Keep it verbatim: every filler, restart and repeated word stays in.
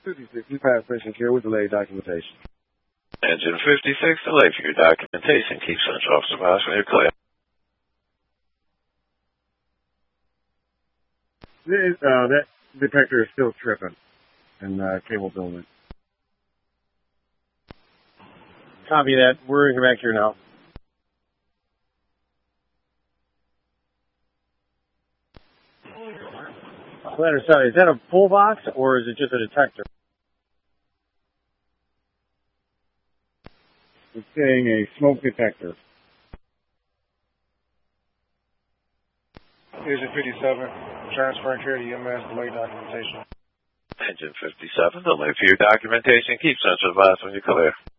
fifty-six, you pass patient care with delayed documentation. Engine fifty-six, delay for your documentation. Keep Central Officer Miles when you're clear. Uh, that detector is still tripping in uh, cable building. Copy that. We're back here now. Letter seven, is that a pull box or is it just a detector? It's saying a smoke detector. Engine fifty-seven, transferring care to E M S, delay documentation. Engine fifty-seven, delay for your documentation. Keep Central advised when you're clear.